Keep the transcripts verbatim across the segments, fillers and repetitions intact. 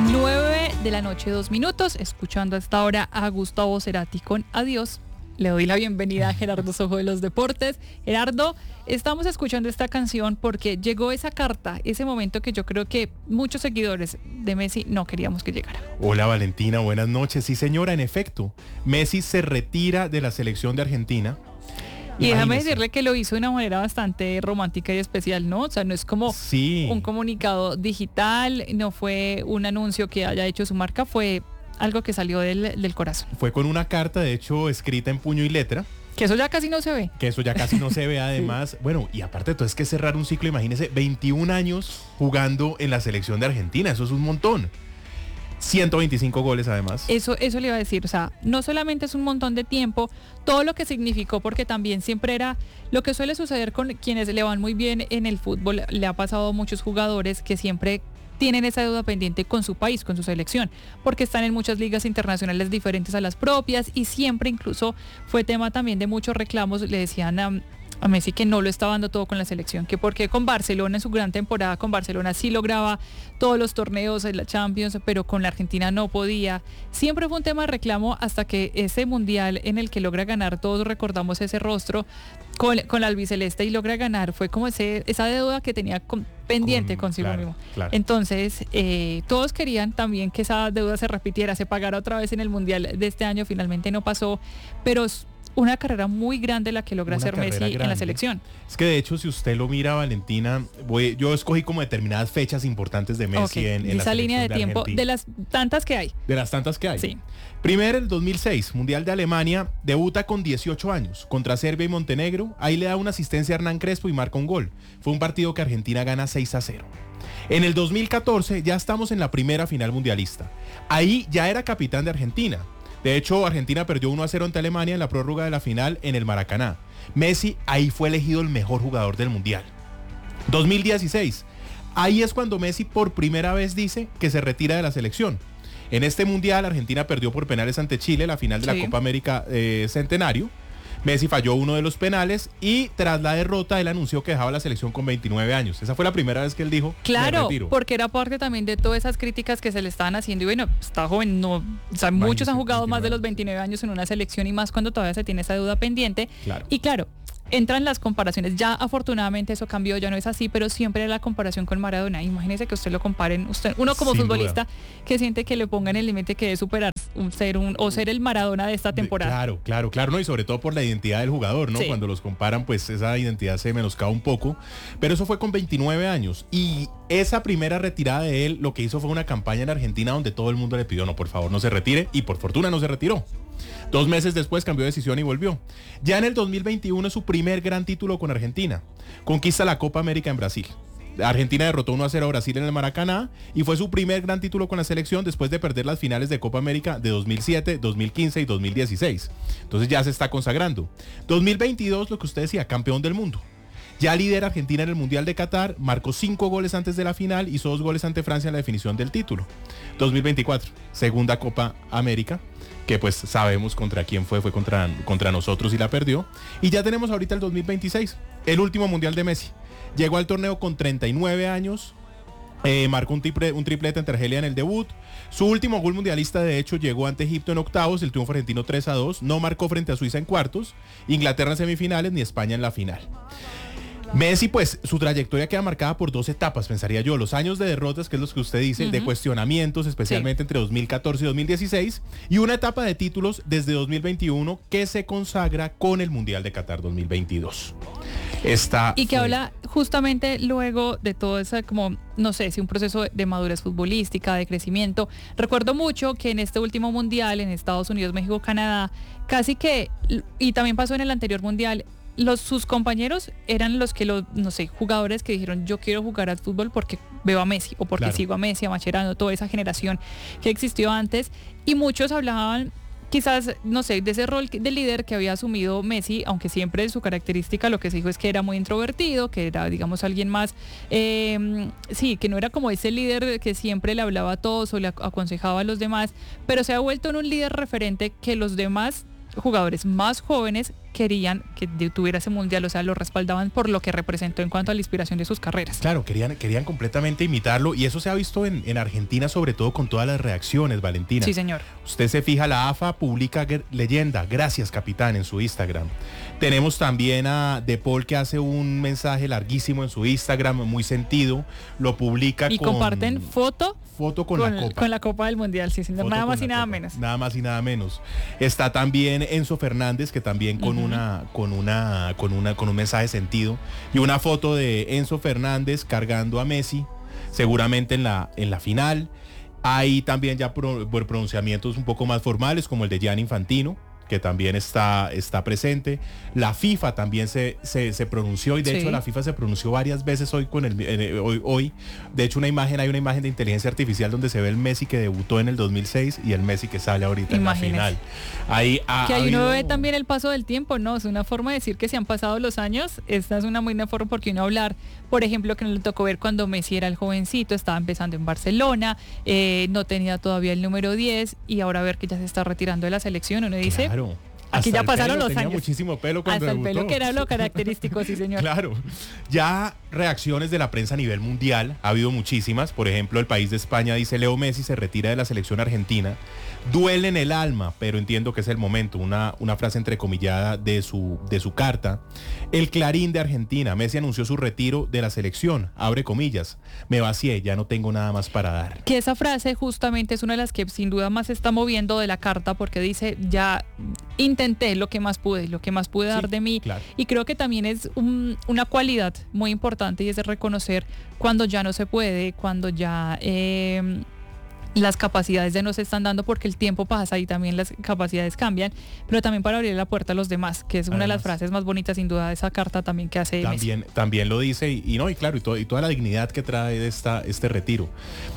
nueve de la noche, dos minutos, escuchando hasta ahora a Gustavo Cerati con Adiós. Le doy la bienvenida a Gerardo Sojo de los Deportes. Gerardo, estamos escuchando esta canción porque llegó esa carta, ese momento que yo creo que muchos seguidores de Messi no queríamos que llegara. Hola Valentina, buenas noches. Sí señora, en efecto, Messi se retira de la selección de Argentina. Y déjame decirle que lo hizo de una manera bastante romántica y especial, ¿no? O sea, no es como sí. un comunicado digital, no fue un anuncio que haya hecho su marca, fue algo que salió del, del corazón. Fue con una carta, de hecho, escrita en puño y letra. Que eso ya casi no se ve. Que eso ya casi no se ve, además. Sí. Bueno, y aparte de todo, es que cerrar un ciclo, imagínese, veintiún años jugando en la selección de Argentina, eso es un montón. ciento veinticinco goles además. Eso, eso le iba a decir, o sea, no solamente es un montón de tiempo, todo lo que significó, porque también siempre era lo que suele suceder con quienes le van muy bien en el fútbol. Le ha pasado a muchos jugadores que siempre tienen esa deuda pendiente con su país, con su selección, porque están en muchas ligas internacionales diferentes a las propias y siempre incluso fue tema también de muchos reclamos. Le decían a, a Messi que no lo estaba dando todo con la selección, que porque con Barcelona en su gran temporada con Barcelona sí lograba todos los torneos en la Champions, pero con la Argentina no podía. Siempre fue un tema de reclamo hasta que ese mundial en el que logra ganar, todos recordamos ese rostro con, con la albiceleste y logra ganar, fue como ese, esa deuda que tenía con, pendiente con, consigo claro, mismo. Claro. Entonces, eh, todos querían también que esa deuda se repitiera, se pagara otra vez en el mundial de este año, finalmente no pasó, pero una carrera muy grande la que logra una hacer Messi grande. En la selección. Es que de hecho, si usted lo mira, Valentina, voy, yo escogí como determinadas fechas importantes de Messi okay. en, en esa la línea de, de tiempo, Argentina. de las tantas que hay. De las tantas que hay. Sí. Primero, el dos mil seis, Mundial de Alemania, debuta con dieciocho años contra Serbia y Montenegro. Ahí le da una asistencia a Hernán Crespo y marca un gol. Fue un partido que Argentina gana seis a cero. En el dos mil catorce ya estamos en la primera final mundialista. Ahí ya era capitán de Argentina. De hecho, Argentina perdió uno a cero ante Alemania en la prórroga de la final en el Maracaná. Messi ahí fue elegido el mejor jugador del mundial. dos mil dieciséis. Ahí es cuando Messi por primera vez dice que se retira de la selección. En este mundial, Argentina perdió por penales ante Chile la final de sí. la Copa América eh, Centenario. Messi falló uno de los penales y tras la derrota él anunció que dejaba la selección con veintinueve años. Esa fue la primera vez que él dijo, claro, me retiro. Porque era parte también de todas esas críticas que se le estaban haciendo. Y bueno, está joven, no, o sea, muchos han jugado veintinueve más de los veintinueve años en una selección y más cuando todavía se tiene esa deuda pendiente. Claro. Y claro, entran las comparaciones. Ya afortunadamente eso cambió, ya no es así, pero siempre era la comparación con Maradona. Imagínese que usted lo comparen, usted, uno como Sin futbolista duda. Que siente que le pongan el límite que es superar un, ser un, o ser el Maradona de esta temporada. Claro, claro, claro, no, y sobre todo por la identidad del jugador, ¿no? Sí. Cuando los comparan, pues esa identidad se menoscaba un poco, pero eso fue con veintinueve años y esa primera retirada de él lo que hizo fue una campaña en Argentina donde todo el mundo le pidió, no, por favor, no se retire, y por fortuna no se retiró. Dos meses después cambió de decisión y volvió. Ya en el dos mil veintiuno es su primer gran título con Argentina. Conquista la Copa América en Brasil. Argentina derrotó uno a cero a Brasil en el Maracaná y fue su primer gran título con la selección después de perder las finales de Copa América de dos mil siete, dos mil quince y dos mil dieciséis. Entonces ya se está consagrando. dos mil veintidós, lo que usted decía, campeón del mundo. Ya lidera Argentina en el Mundial de Qatar, marcó cinco goles antes de la final, hizo dos goles ante Francia en la definición del título. dos mil veinticuatro, segunda Copa América, que pues sabemos contra quién fue, fue contra, contra nosotros y la perdió. Y ya tenemos ahorita el dos mil veintiséis, el último Mundial de Messi. Llegó al torneo con treinta y nueve años, eh, marcó un, triple, un triplete ante Argelia en el debut. Su último gol mundialista, de hecho, llegó ante Egipto en octavos, el triunfo argentino tres a dos. No marcó frente a Suiza en cuartos, Inglaterra en semifinales, ni España en la final. Messi, pues, su trayectoria queda marcada por dos etapas, pensaría yo. Los años de derrotas, que es lo que usted dice, uh-huh. de cuestionamientos, especialmente sí. entre dos mil catorce y dos mil dieciséis, y una etapa de títulos desde dos mil veintiuno que se consagra con el Mundial de Qatar dos mil veintidós. Esta y que fue... habla justamente luego de todo ese, como, no sé, si un proceso de madurez futbolística, de crecimiento. Recuerdo mucho que en este último Mundial, en Estados Unidos, México, Canadá, casi que, y también pasó en el anterior Mundial, Los, sus compañeros eran los que los, no sé, jugadores que dijeron yo quiero jugar al fútbol porque veo a Messi o porque claro. sigo a Messi, a Mascherano, toda esa generación que existió antes, y muchos hablaban quizás, no sé, de ese rol de líder que había asumido Messi, aunque siempre su característica lo que se dijo es que era muy introvertido, que era, digamos, alguien más, eh, sí, que no era como ese líder que siempre le hablaba a todos o le aconsejaba a los demás, pero se ha vuelto en un líder referente que los demás jugadores más jóvenes querían que tuviera ese mundial, o sea, lo respaldaban por lo que representó en cuanto a la inspiración de sus carreras. Claro, querían, querían completamente imitarlo y eso se ha visto en, en Argentina, sobre todo con todas las reacciones, Valentina. Sí, señor. Usted se fija, la A F A publica leyenda, gracias capitán, en su Instagram. Tenemos también a De Paul, que hace un mensaje larguísimo en su Instagram, muy sentido, lo publica y con... comparten foto Foto con, con la copa. Con la copa del mundial, sí, señor. Nada más y nada menos. Nada más y nada menos. Está también Enzo Fernández, que también con uh-huh. una, con una, con una, con un mensaje de sentido. Y una foto de Enzo Fernández cargando a Messi, seguramente en la, en la final. Hay también ya pro, pronunciamientos un poco más formales, como el de Gianni Infantino, que también está, está presente. La FIFA también se, se, se pronunció y de sí. hecho la FIFA se pronunció varias veces hoy con el eh, hoy, hoy. De hecho una imagen, hay una imagen de inteligencia artificial donde se ve el Messi que debutó en el dos mil seis y el Messi que sale ahorita Imagínese. en la final. Ahí ha, que ahí habido... uno ve también el paso del tiempo, ¿no? Es una forma de decir que se han pasado los años. Esta es una muy buena forma porque uno hablar, por ejemplo, que nos le tocó ver cuando Messi era el jovencito, estaba empezando en Barcelona, eh, no tenía todavía el número diez y ahora ver que ya se está retirando de la selección, uno dice... Claro. Aquí Hasta ya pasaron los años. Tenía muchísimo pelo cuando Hasta debutó. el pelo que era lo característico, sí señor. Claro. Ya reacciones de la prensa a nivel mundial, ha habido muchísimas. Por ejemplo, el País de España dice: Leo Messi se retira de la selección argentina. Duele en el alma, pero entiendo que es el momento. Una, una frase entrecomillada de su, de su carta. El Clarín de Argentina: Messi anunció su retiro de la selección. Abre comillas. Me vacié, ya no tengo nada más para dar. Que esa frase justamente es una de las que sin duda más se está moviendo de la carta, porque dice: ya intenté lo que más pude, lo que más pude dar sí, de mí. Claro. Y creo que también es un, una cualidad muy importante y es de reconocer cuando ya no se puede, cuando ya... Eh, las capacidades ya no se están dando porque el tiempo pasa y también las capacidades cambian, pero también para abrir la puerta a los demás, que es una Además, de las frases más bonitas sin duda de esa carta también que hace también, Messi. También lo dice y, y no, y claro, y, todo, y toda la dignidad que trae de esta, este retiro.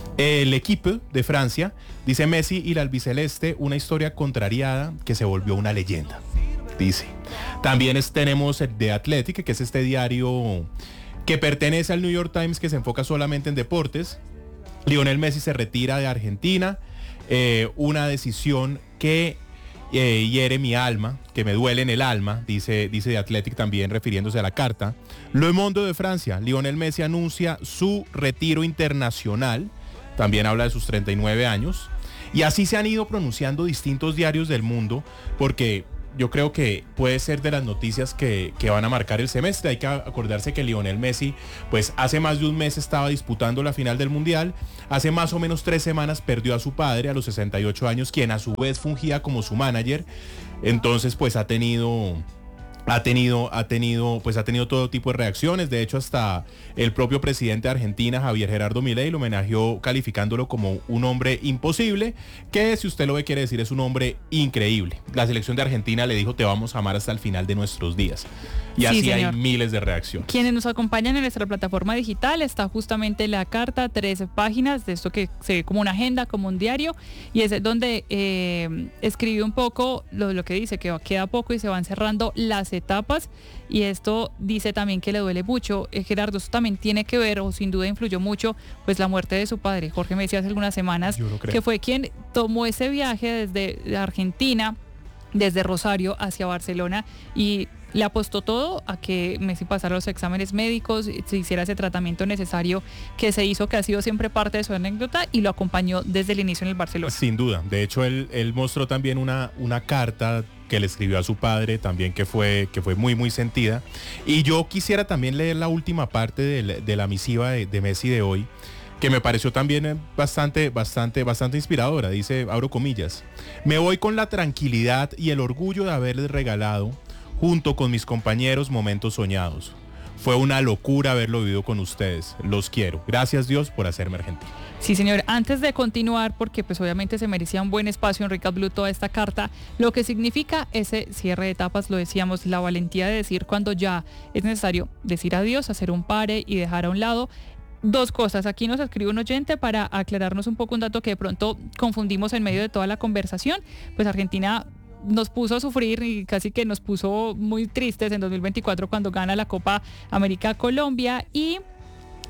El equipo de Francia dice: Messi y la albiceleste, una historia contrariada que se volvió una leyenda, dice. También es, tenemos el de Athletic, que es este diario que pertenece al New York Times, que se enfoca solamente en deportes. Lionel Messi se retira de Argentina, eh, una decisión que eh, hiere mi alma, que me duele en el alma, dice, dice The Athletic también refiriéndose a la carta. Le Monde de Francia: Lionel Messi anuncia su retiro internacional, también habla de sus treinta y nueve años, y así se han ido pronunciando distintos diarios del mundo, porque... yo creo que puede ser de las noticias que, que van a marcar el semestre. Hay que acordarse que Lionel Messi, pues hace más de un mes estaba disputando la final del Mundial. Hace más o menos tres semanas perdió a su padre a los sesenta y ocho años, quien a su vez fungía como su manager. Entonces, pues ha tenido... Ha tenido, ha tenido, pues ha tenido todo tipo de reacciones. De hecho, hasta el propio presidente de Argentina, Javier Gerardo Milei, lo homenajeó calificándolo como un hombre imposible, que si usted lo ve quiere decir es un hombre increíble. La selección de Argentina le dijo: te vamos a amar hasta el final de nuestros días. Y sí, así señor. Hay miles de reacciones. Quienes nos acompañan en nuestra plataforma digital, está justamente la carta, tres páginas de esto que se ve como una agenda, como un diario, y es donde eh, escribe un poco lo, lo que dice, que queda poco y se van cerrando las etapas, y esto dice también que le duele mucho. eh, Gerardo, esto también tiene que ver, o sin duda influyó mucho, pues la muerte de su padre, Jorge Messi, hace algunas semanas, que fue quien tomó ese viaje desde Argentina, desde Rosario hacia Barcelona, y le apostó todo a que Messi pasara los exámenes médicos, se hiciera ese tratamiento necesario que se hizo, que ha sido siempre parte de su anécdota, y lo acompañó desde el inicio en el Barcelona. Sin duda. De hecho, él, él mostró también una, una carta que le escribió a su padre, también que fue, que fue muy, muy sentida. Y yo quisiera también leer la última parte de, de la misiva de, de Messi de hoy, que me pareció también bastante, bastante, bastante inspiradora. Dice, abro comillas: me voy con la tranquilidad y el orgullo de haberles regalado, junto con mis compañeros, momentos soñados. Fue una locura haberlo vivido con ustedes. Los quiero. Gracias, Dios, por hacerme argentino. Sí, señor. Antes de continuar, porque pues obviamente se merecía un buen espacio en Recap Blue toda esta carta, lo que significa ese cierre de etapas, lo decíamos, la valentía de decir cuando ya es necesario decir adiós, hacer un pare y dejar a un lado. Dos cosas. Aquí nos escribe un oyente para aclararnos un poco un dato que de pronto confundimos en medio de toda la conversación. Pues Argentina nos puso a sufrir y casi que nos puso muy tristes en dos mil veinticuatro cuando gana la Copa América Colombia, y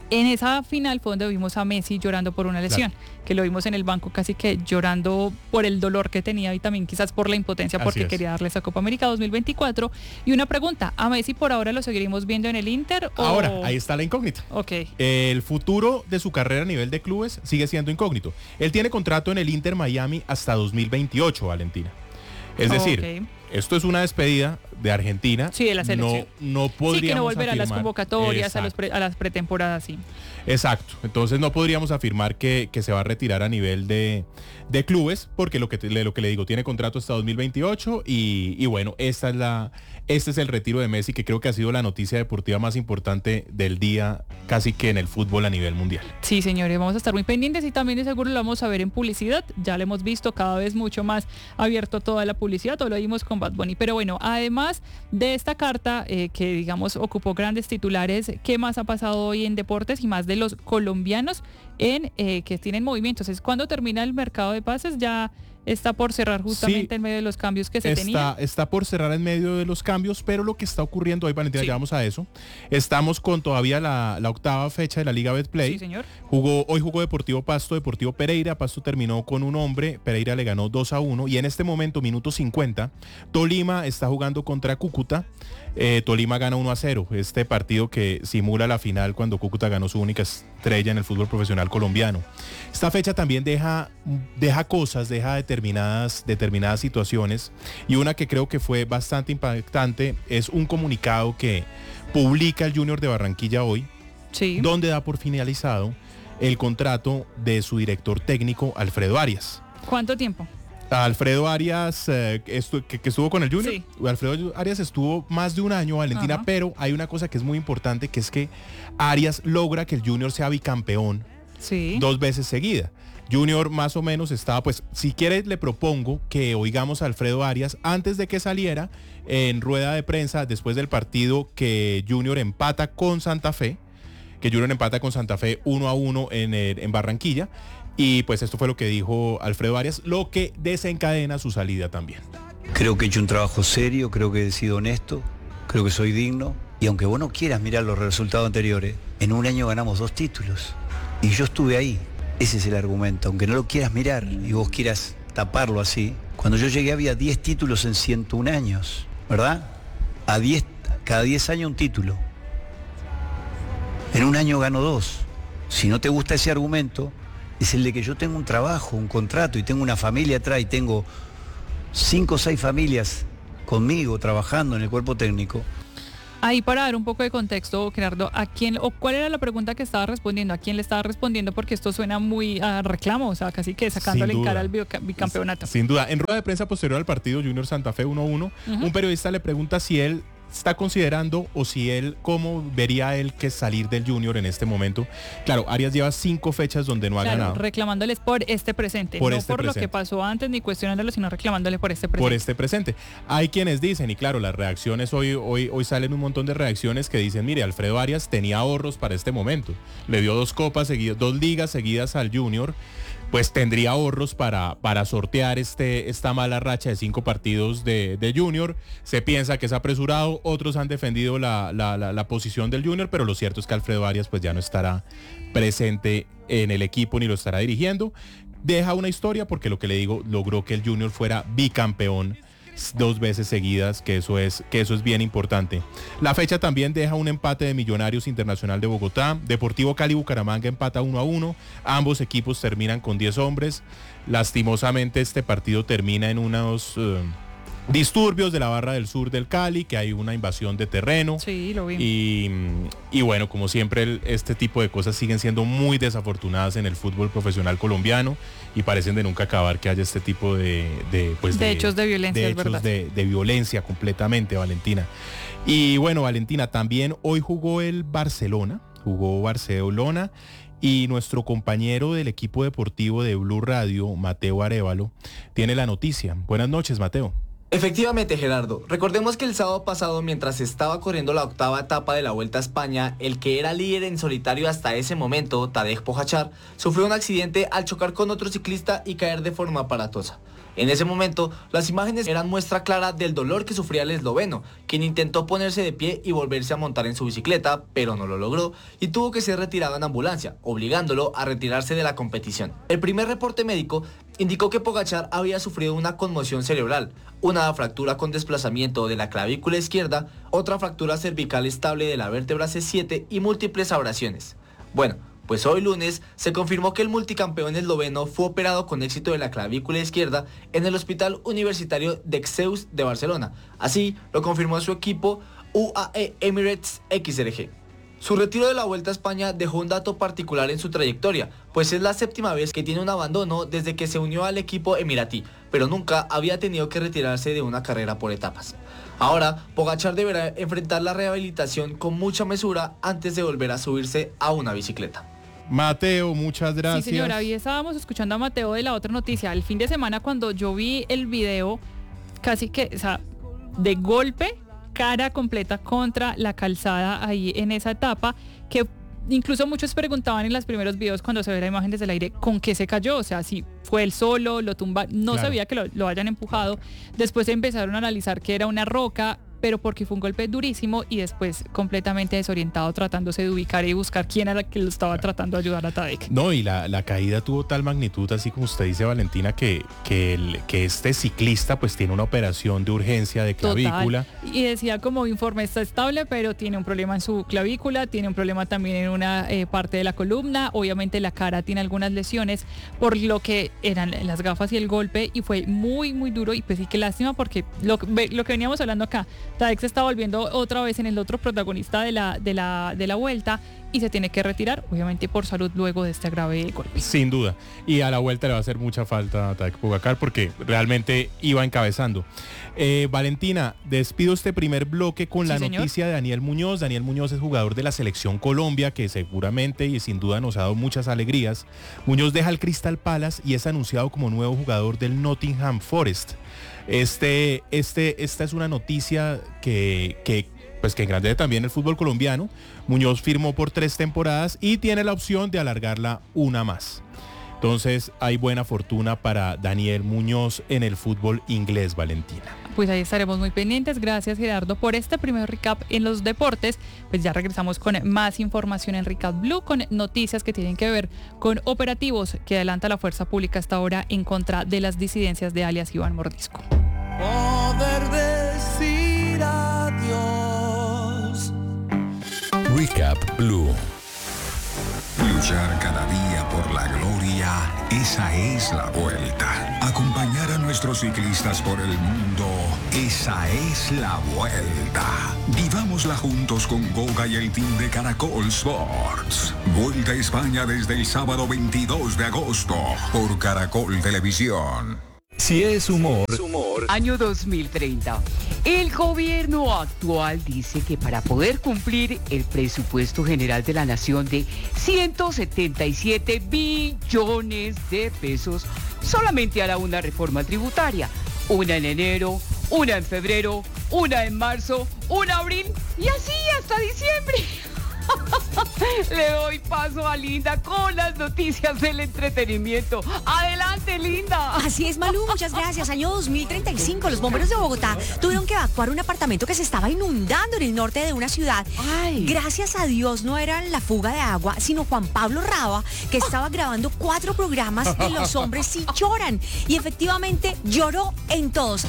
en esa final fue donde vimos a Messi llorando por una lesión, claro, que lo vimos en el banco casi que llorando por el dolor que tenía y también quizás por la impotencia porque quería darle esa Copa América dos mil veinticuatro. Y una pregunta, ¿a Messi por ahora lo seguiremos viendo en el Inter? O... Ahora, ahí está la incógnita. Ok. El futuro de su carrera a nivel de clubes sigue siendo incógnito. Él tiene contrato en el Inter Miami hasta dos mil veintiocho, Valentina. Es decir, okay, esto es una despedida de Argentina. Sí, de la selección. No, no podríamos Sí, que no volverá afirmar, a las convocatorias, a, los pre, a las pretemporadas, sí. Exacto. Entonces no podríamos afirmar que, que se va a retirar a nivel de, de clubes, porque lo que, te, lo que le digo, tiene contrato hasta dos mil veintiocho y, y bueno, esta es la, este es el retiro de Messi, que creo que ha sido la noticia deportiva más importante del día, casi que en el fútbol a nivel mundial. Sí, señores, vamos a estar muy pendientes y también de seguro lo vamos a ver en publicidad. Ya lo hemos visto cada vez mucho más abierto toda la publicidad, todo lo vimos con Bad Bunny. Pero bueno, además de esta carta eh, que digamos ocupó grandes titulares, ¿qué más ha pasado hoy en deportes y más de los colombianos en eh, que tienen movimientos? Es cuando termina el mercado de pases, ya está por cerrar justamente sí, en medio de los cambios que se está, tenían. Está por cerrar en medio de los cambios, pero lo que está ocurriendo hoy, Valentina, sí, ya vamos a eso. Estamos con todavía la, la octava fecha de la Liga Betplay. Sí, señor. Jugó, hoy jugó Deportivo Pasto, Deportivo Pereira. Pasto terminó con un hombre, Pereira le ganó dos a uno y en este momento, minuto cincuenta, Tolima está jugando contra Cúcuta. Eh, Tolima gana uno a cero, este partido que simula la final cuando Cúcuta ganó su única estrella en el fútbol profesional colombiano. Esta fecha también deja, deja cosas, deja determinadas, determinadas situaciones, y una que creo que fue bastante impactante es un comunicado que publica el Junior de Barranquilla hoy, sí, donde da por finalizado el contrato de su director técnico Alfredo Arias. ¿Cuánto tiempo? Alfredo Arias, eh, estu que, que estuvo con el Junior, sí, Alfredo Arias estuvo más de un año, Valentina, uh-huh, pero hay una cosa que es muy importante, que es que Arias logra que el Junior sea bicampeón, sí, dos veces seguida. Junior más o menos estaba, pues, si quiere le propongo que oigamos a Alfredo Arias antes de que saliera en rueda de prensa después del partido que Junior empata con Santa Fe, que Junior empata con Santa Fe uno a uno en, el, en Barranquilla. Y pues esto fue lo que dijo Alfredo Arias, lo que desencadena su salida también. Creo que he hecho un trabajo serio, creo que he sido honesto, creo que soy digno. Y aunque vos no quieras mirar los resultados anteriores, en un año ganamos dos títulos. Y yo estuve ahí. Ese es el argumento. Aunque no lo quieras mirar y vos quieras taparlo así, cuando yo llegué había diez títulos en ciento un años, ¿verdad? A diez, cada diez años un título. En un año gano dos. Si no te gusta ese argumento, es el de que yo tengo un trabajo, un contrato y tengo una familia atrás y tengo cinco o seis familias conmigo trabajando en el cuerpo técnico. Ahí para dar un poco de contexto, Gerardo, ¿a quién o cuál era la pregunta que estaba respondiendo? ¿A quién le estaba respondiendo? Porque esto suena muy a reclamo, o sea, casi que sacándole en cara al bicampeonato. Sin duda. En rueda de prensa posterior al partido Junior Santa Fe uno a uno, uh-huh, un periodista le pregunta si él está considerando o si él, cómo vería él que salir del Junior en este momento. Claro, Arias lleva cinco fechas donde no ha claro, ganado. Reclamándoles por este presente, por no este por presente. Lo que pasó antes ni cuestionándolo, sino reclamándole por este presente. Por este presente. Hay quienes dicen, y claro, las reacciones hoy, hoy, hoy salen un montón de reacciones que dicen, mire, Alfredo Arias tenía ahorros para este momento. Le dio dos copas seguidas, dos ligas seguidas al Junior. Pues tendría ahorros para, para sortear este, esta mala racha de cinco partidos de, de Junior. Se piensa que es apresurado, otros han defendido la, la, la, la posición del Junior, pero lo cierto es que Alfredo Arias pues ya no estará presente en el equipo ni lo estará dirigiendo. Deja una historia porque lo que le digo, logró que el Junior fuera bicampeón dos veces seguidas, que eso es que eso es bien importante. La fecha también deja un empate de Millonarios Internacional de Bogotá, Deportivo Cali Bucaramanga empata uno a uno, ambos equipos terminan con diez hombres. Lastimosamente este partido termina en unos uh, disturbios de la barra del sur del Cali, que hay una invasión de terreno. Sí, lo vi. Y, y bueno, como siempre, el, este tipo de cosas siguen siendo muy desafortunadas en el fútbol profesional colombiano y parecen de nunca acabar que haya este tipo de, de, pues de, de hechos de violencia, de es hechos verdad. De, de violencia completamente, Valentina. Y bueno, Valentina, también hoy jugó el Barcelona, jugó Barcelona. Y nuestro compañero del equipo deportivo de Blue Radio, Mateo Arévalo, tiene la noticia. Buenas noches, Mateo. Efectivamente, Gerardo. Recordemos que el sábado pasado, mientras estaba corriendo la octava etapa de la Vuelta a España, el que era líder en solitario hasta ese momento, Tadej Pogačar, sufrió un accidente al chocar con otro ciclista y caer de forma aparatosa. En ese momento, las imágenes eran muestra clara del dolor que sufría el esloveno, quien intentó ponerse de pie y volverse a montar en su bicicleta, pero no lo logró y tuvo que ser retirado en ambulancia, obligándolo a retirarse de la competición. El primer reporte médico indicó que Pogačar había sufrido una conmoción cerebral, una fractura con desplazamiento de la clavícula izquierda, otra fractura cervical estable de la vértebra C siete y múltiples abrasiones. Bueno, pues hoy lunes se confirmó que el multicampeón esloveno fue operado con éxito de la clavícula izquierda en el Hospital Universitario de Zeus de Barcelona. Así lo confirmó su equipo U A E Emirates X R G. Su retiro de la Vuelta a España dejó un dato particular en su trayectoria, pues es la séptima vez que tiene un abandono desde que se unió al equipo emiratí, pero nunca había tenido que retirarse de una carrera por etapas. Ahora, Pogačar deberá enfrentar la rehabilitación con mucha mesura antes de volver a subirse a una bicicleta. Mateo, muchas gracias. Sí, señora, hoy estábamos escuchando a Mateo de la otra noticia. El fin de semana, cuando yo vi el video, casi que, o sea, de golpe, cara completa contra la calzada ahí en esa etapa, que incluso muchos preguntaban en los primeros videos cuando se ve la imagen desde el aire, ¿con qué se cayó? O sea, si fue él solo, lo tumba, no claro. sabía que lo, lo hayan empujado. Después empezaron a analizar que era una roca, pero porque fue un golpe durísimo y después completamente desorientado tratándose de ubicar y buscar quién era el que lo estaba tratando de ayudar a Tadej. No, y la, la caída tuvo tal magnitud, así como usted dice, Valentina, que, que, el, que este ciclista pues tiene una operación de urgencia de clavícula. Total. Y decía como informe está estable, pero tiene un problema en su clavícula, tiene un problema también en una eh, parte de la columna, obviamente la cara tiene algunas lesiones, por lo que eran las gafas y el golpe, y fue muy, muy duro, y pues sí, qué lástima, porque lo, lo que veníamos hablando acá, Tadej se está volviendo otra vez en el otro protagonista de la, de la, de la vuelta y se tiene que retirar, obviamente por salud, luego de este grave golpe. Sin duda. Y a la vuelta le va a hacer mucha falta a Tadej Pogačar porque realmente iba encabezando. Eh, Valentina, despido este primer bloque con sí, la señor. noticia de Daniel Muñoz. Daniel Muñoz es jugador de la Selección Colombia, que seguramente y sin duda nos ha dado muchas alegrías. Muñoz deja el Crystal Palace y es anunciado como nuevo jugador del Nottingham Forest. Este, este, esta es una noticia que, que, pues que engrandece también el fútbol colombiano. Muñoz firmó por tres temporadas y tiene la opción de alargarla una más. Entonces hay buena fortuna para Daniel Muñoz en el fútbol inglés, Valentina. Pues ahí estaremos muy pendientes. Gracias, Gerardo, por este primer recap en los deportes. Pues ya regresamos con más información en Recap Blue, con noticias que tienen que ver con operativos que adelanta la fuerza pública hasta ahora en contra de las disidencias de alias Iván Mordisco. Poder decir adiós. Recap Blue. Luchar cada día por la gloria, esa es la vuelta. Acompañar a nuestros ciclistas por el mundo, esa es la vuelta. Vivámosla juntos con Goga y el team de Caracol Sports. Vuelta a España desde el sábado veintidós de agosto por Caracol Televisión. Si es humor, Año dos mil treinta. El gobierno actual dice que para poder cumplir el presupuesto general de la nación de ciento setenta y siete billones de pesos, solamente hará una reforma tributaria. Una en enero, una en febrero, una en marzo, una en abril y así hasta diciembre. Le doy paso a Linda con las noticias del entretenimiento. Adelante, Linda. Así es, Malú, muchas gracias. Año dos mil treinta y cinco, los bomberos de Bogotá tuvieron que evacuar un apartamento que se estaba inundando en el norte de una ciudad. Ay. Gracias a Dios no era la fuga de agua, sino Juan Pablo Raba, que estaba grabando cuatro programas de Los Hombres Sí Lloran. Y efectivamente lloró en todos.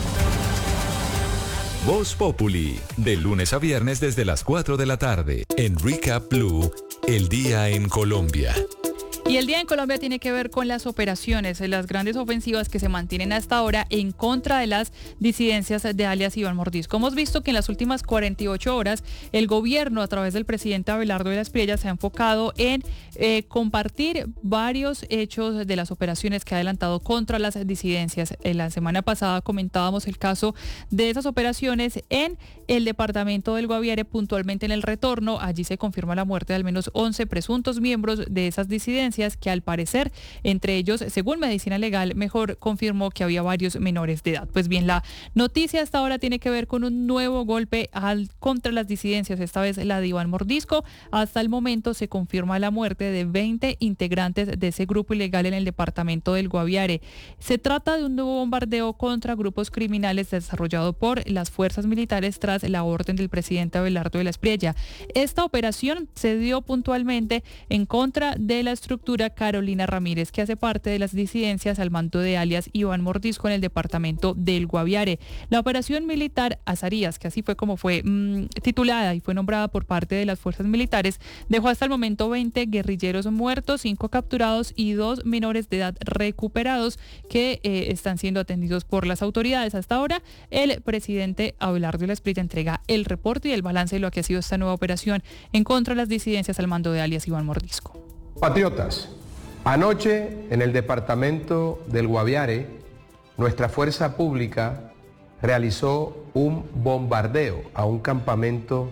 Voz Populi, de lunes a viernes desde las cuatro de la tarde, en Recap Blue, el día en Colombia. Y el día en Colombia tiene que ver con las operaciones, las grandes ofensivas que se mantienen hasta ahora en contra de las disidencias de alias Iván Mordisco. Hemos visto que en las últimas cuarenta y ocho horas el gobierno, a través del presidente Abelardo de la Espriella, se ha enfocado en eh, compartir varios hechos de las operaciones que ha adelantado contra las disidencias. En la semana pasada comentábamos el caso de esas operaciones en el departamento del Guaviare, puntualmente en el Retorno. Allí se confirma la muerte de al menos once presuntos miembros de esas disidencias. disidencias que al parecer, entre ellos, según Medicina Legal, mejor confirmó que había varios menores de edad. Pues bien, la noticia hasta ahora tiene que ver con un nuevo golpe al, contra las disidencias, esta vez la de Iván Mordisco. Hasta el momento se confirma la muerte de veinte integrantes de ese grupo ilegal en el departamento del Guaviare. Se trata de un nuevo bombardeo contra grupos criminales desarrollado por las fuerzas militares tras la orden del presidente Abelardo de la Espriella. Esta operación se dio puntualmente en contra de la estructura Carolina Ramírez, que hace parte de las disidencias al mando de alias Iván Mordisco en el departamento del Guaviare. La operación militar Azarías, que así fue como fue mmm, titulada y fue nombrada por parte de las fuerzas militares, dejó hasta el momento veinte guerrilleros muertos, cinco capturados y dos menores de edad recuperados que eh, están siendo atendidos por las autoridades. Hasta ahora, el presidente Abelardo de la Espriella entrega el reporte y el balance de lo que ha sido esta nueva operación en contra de las disidencias al mando de alias Iván Mordisco. Patriotas, anoche en el departamento del Guaviare, nuestra fuerza pública realizó un bombardeo a un campamento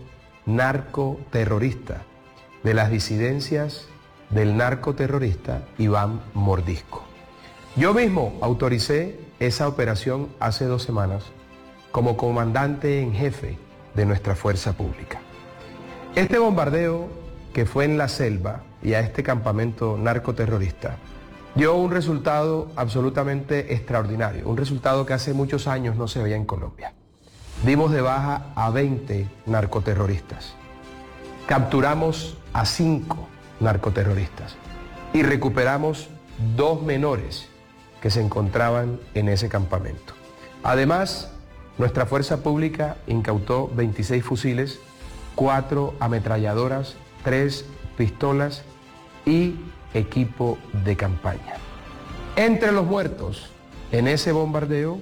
narcoterrorista de las disidencias del narcoterrorista Iván Mordisco. Yo mismo autoricé esa operación hace dos semanas como comandante en jefe de nuestra fuerza pública. Este bombardeo, que fue en la selva y a este campamento narcoterrorista, dio un resultado absolutamente extraordinario, un resultado que hace muchos años no se veía en Colombia. Dimos de baja a veinte narcoterroristas, capturamos a cinco narcoterroristas y recuperamos dos menores que se encontraban en ese campamento. Además, nuestra fuerza pública incautó veintiséis fusiles, cuatro ametralladoras, tres pistolas y equipo de campaña. Entre los muertos en ese bombardeo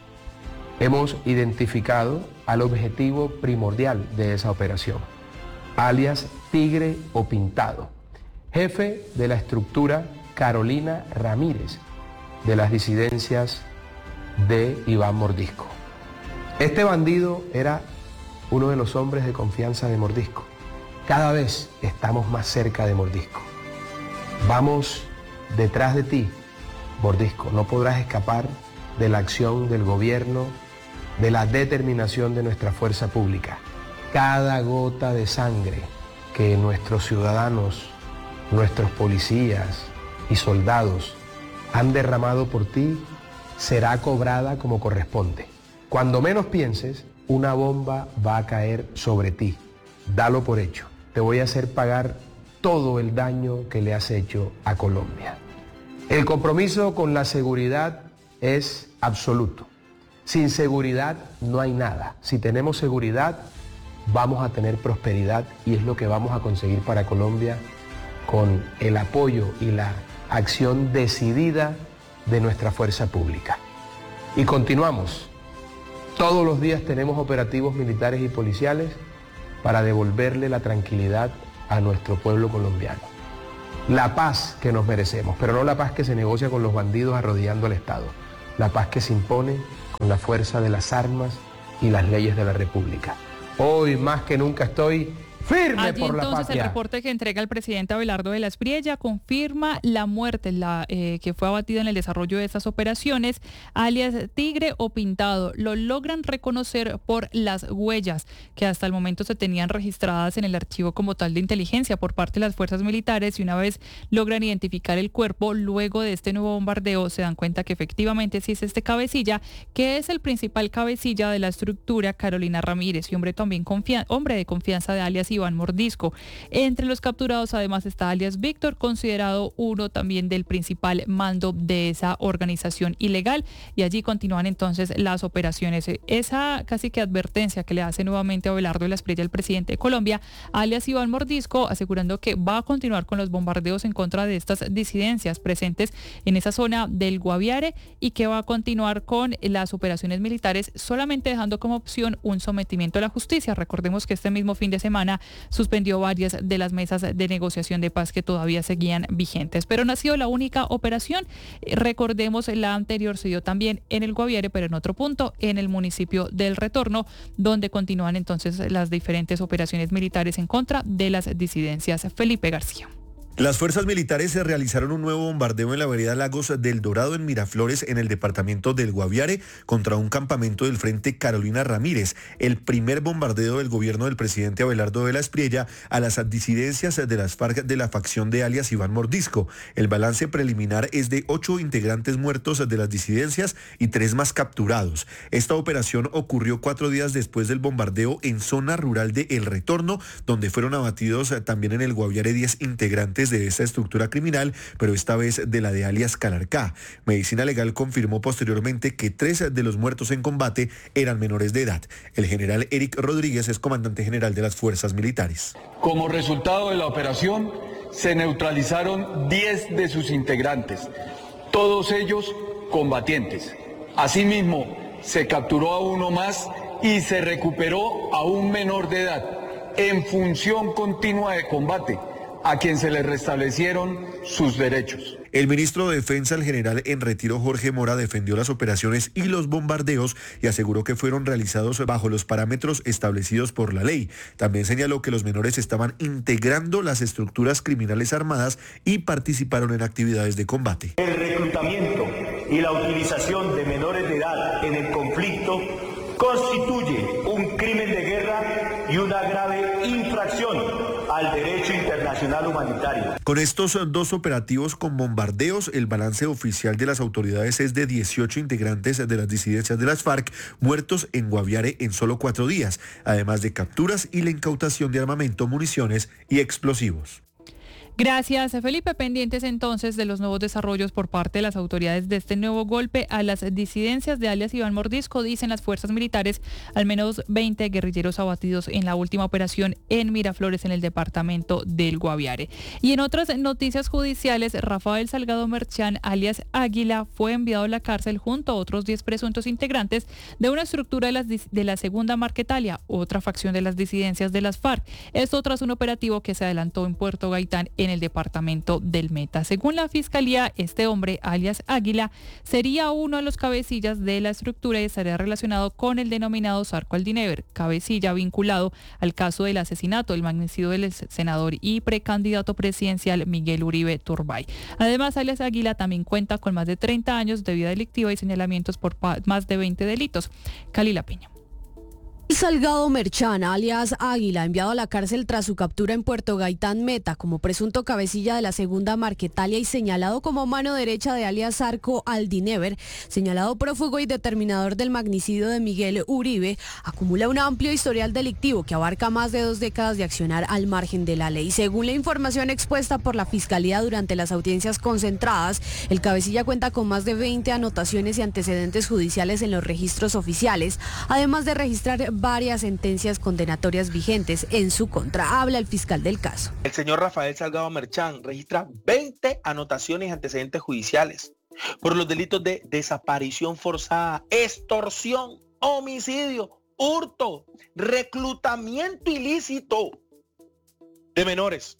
hemos identificado al objetivo primordial de esa operación, alias Tigre o Pintado, jefe de la estructura Carolina Ramírez, de las disidencias de Iván Mordisco. Este bandido era uno de los hombres de confianza de Mordisco. Cada vez estamos más cerca de Mordisco. Vamos detrás de ti, Mordisco. No podrás escapar de la acción del gobierno, de la determinación de nuestra fuerza pública. Cada gota de sangre que nuestros ciudadanos, nuestros policías y soldados han derramado por ti será cobrada como corresponde. Cuando menos pienses, una bomba va a caer sobre ti. Dalo por hecho. Te voy a hacer pagar todo el daño que le has hecho a Colombia. El compromiso con la seguridad es absoluto. Sin seguridad no hay nada. Si tenemos seguridad, vamos a tener prosperidad y es lo que vamos a conseguir para Colombia con el apoyo y la acción decidida de nuestra fuerza pública. Y continuamos. Todos los días tenemos operativos militares y policiales para devolverle la tranquilidad a nuestro pueblo colombiano. La paz que nos merecemos, pero no la paz que se negocia con los bandidos arrodillando al Estado. La paz que se impone con la fuerza de las armas y las leyes de la República. Hoy más que nunca estoy firme Allí, por la entonces, patria. El reporte que entrega el presidente Abelardo de la Espriella confirma la muerte la, eh, que fue abatida en el desarrollo de estas operaciones, alias Tigre o Pintado. Lo logran reconocer por las huellas que hasta el momento se tenían registradas en el archivo como tal de inteligencia por parte de las fuerzas militares, y una vez logran identificar el cuerpo, luego de este nuevo bombardeo se dan cuenta que efectivamente sí es este cabecilla, que es el principal cabecilla de la estructura Carolina Ramírez y hombre también confia- hombre de confianza de alias Iván Mordisco. Entre los capturados además está alias Víctor, considerado uno también del principal mando de esa organización ilegal, y allí continúan entonces las operaciones. Esa casi que advertencia que le hace nuevamente a Abelardo de la Espriella, el presidente de Colombia, alias Iván Mordisco, asegurando que va a continuar con los bombardeos en contra de estas disidencias presentes en esa zona del Guaviare y que va a continuar con las operaciones militares, solamente dejando como opción un sometimiento a la justicia. Recordemos que este mismo fin de semana suspendió varias de las mesas de negociación de paz que todavía seguían vigentes. Pero no ha sido la única operación. Recordemos, la anterior se dio también en el Guaviare, pero en otro punto, en el municipio del Retorno, donde continúan entonces las diferentes operaciones militares en contra de las disidencias. Felipe García. Las fuerzas militares se realizaron un nuevo bombardeo en la vereda Lagos del Dorado en Miraflores, en el departamento del Guaviare, contra un campamento del Frente Carolina Ramírez, el primer bombardeo del gobierno del presidente Abelardo de la Espriella a las disidencias de las FARC de la facción de alias Iván Mordisco. El balance preliminar es de ocho integrantes muertos de las disidencias y tres más capturados. Esta operación ocurrió cuatro días después del bombardeo en zona rural de El Retorno, donde fueron abatidos también en el Guaviare diez integrantes de esta estructura criminal, pero esta vez de la de alias Calarcá. Medicina Legal confirmó posteriormente que tres de los muertos en combate eran menores de edad. El general Eric Rodríguez es comandante general de las fuerzas militares. Como resultado de la operación, se neutralizaron diez de sus integrantes, todos ellos combatientes. Asimismo, se capturó a uno más y se recuperó a un menor de edad en función continua de combate, a quien se le restablecieron sus derechos. El ministro de Defensa, el general en retiro Jorge Mora, defendió las operaciones y los bombardeos y aseguró que fueron realizados bajo los parámetros establecidos por la ley. También señaló que los menores estaban integrando las estructuras criminales armadas y participaron en actividades de combate. El reclutamiento y la utilización de menores de edad en el conflicto constituye un crimen de guerra y una grave infracción al derecho internacional humanitario. Con estos dos operativos con bombardeos, el balance oficial de las autoridades es de dieciocho integrantes de las disidencias de las FARC muertos en Guaviare en solo cuatro días, además de capturas y la incautación de armamento, municiones y explosivos. Gracias, Felipe. Pendientes entonces de los nuevos desarrollos por parte de las autoridades de este nuevo golpe a las disidencias de alias Iván Mordisco. Dicen las fuerzas militares, al menos veinte guerrilleros abatidos en la última operación en Miraflores, en el departamento del Guaviare. Y en otras noticias judiciales, Rafael Salgado Merchán, alias Águila, fue enviado a la cárcel junto a otros diez presuntos integrantes de una estructura de, las, de la Segunda Marquetalia, otra facción de las disidencias de las FARC. Esto tras un operativo que se adelantó en Puerto Gaitán, en el departamento del Meta. Según la Fiscalía, este hombre, alias Águila, sería uno de los cabecillas de la estructura y estaría relacionado con el denominado Zarco Aldinever, cabecilla vinculado al caso del asesinato, el magnicidio del senador y precandidato presidencial Miguel Uribe Turbay. Además, alias Águila también cuenta con más de treinta años de vida delictiva y señalamientos por más de veinte delitos. Calila Peña. Salgado Merchán, alias Águila, enviado a la cárcel tras su captura en Puerto Gaitán Meta como presunto cabecilla de la Segunda Marquetalia y señalado como mano derecha de alias Zarco Aldinever, señalado prófugo y determinador del magnicidio de Miguel Uribe, acumula un amplio historial delictivo que abarca más de dos décadas de accionar al margen de la ley. Según la información expuesta por la Fiscalía durante las audiencias concentradas, el cabecilla cuenta con más de veinte anotaciones y antecedentes judiciales en los registros oficiales, además de registrar varias sentencias condenatorias vigentes en su contra. Habla el fiscal del caso. El señor Rafael Salgado Merchán registra veinte anotaciones y antecedentes judiciales por los delitos de desaparición forzada, extorsión, homicidio, hurto, reclutamiento ilícito de menores,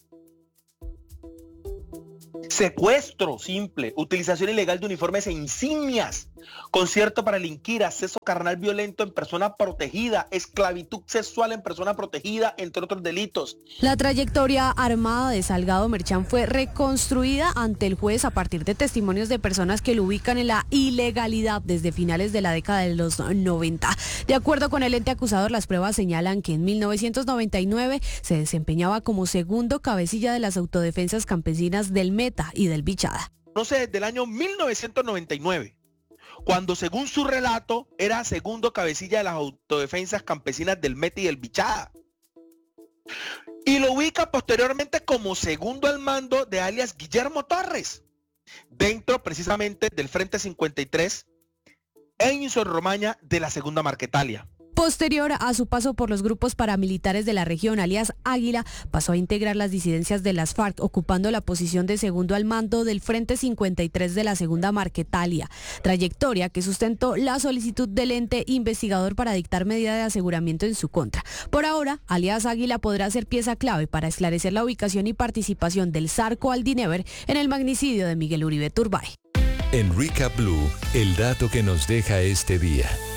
secuestro simple, utilización ilegal de uniformes e insignias, concierto para delinquir, acceso carnal violento en persona protegida, esclavitud sexual en persona protegida, entre otros delitos. La trayectoria armada de Salgado Merchán fue reconstruida ante el juez a partir de testimonios de personas que lo ubican en la ilegalidad desde finales de la década de los noventa. De acuerdo con el ente acusador, las pruebas señalan que en mil novecientos noventa y nueve se desempeñaba como segundo cabecilla de las autodefensas campesinas del Meta y del Bichada. No sé, desde el año mil novecientos noventa y nueve, cuando según su relato era segundo cabecilla de las autodefensas campesinas del Meta y del Bichada. Y lo ubica posteriormente como segundo al mando de alias Guillermo Torres, dentro precisamente del Frente cincuenta y tres en Sor Romaña de la Segunda Marquetalia. Posterior a su paso por los grupos paramilitares de la región, alias Águila pasó a integrar las disidencias de las FARC, ocupando la posición de segundo al mando del Frente cincuenta y tres de la Segunda Marquetalia, trayectoria que sustentó la solicitud del ente investigador para dictar medida de aseguramiento en su contra. Por ahora, alias Águila podrá ser pieza clave para esclarecer la ubicación y participación del Zarco Aldinever en el magnicidio de Miguel Uribe Turbay. En Recap Blue, el dato que nos deja este día.